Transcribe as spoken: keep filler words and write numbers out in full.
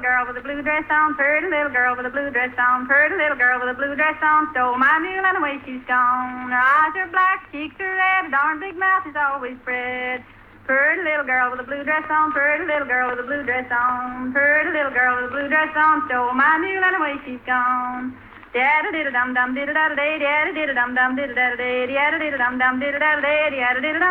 girl with a blue dress on, pretty little girl with a blue dress on, pretty little girl with a blue dress on, stole my mule and away she's gone. Her eyes are black, cheeks are red, a darn big mouth is always spread. Pretty little girl with a blue dress on, pretty little girl with a blue dress on, pretty little girl with a blue dress on, stole my mule and away she's gone. Da-da-dee-da-dum-dum, dee-da-da-da-day, da-da-dee-da-dum-dum, dee-da-da-da-day, da-da-dee-da-dum-dum, dee-da-da-da-day, da-da-dee-da-dum.